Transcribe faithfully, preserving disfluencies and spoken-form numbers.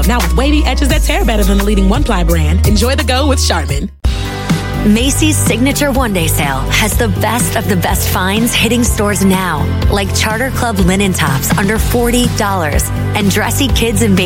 Now with wavy edges that tear better than the leading one-ply brand, enjoy the go with Charmin. Macy's Signature One Day Sale has the best of the best finds hitting stores now, like Charter Club linen tops under forty dollars and dressy kids and baby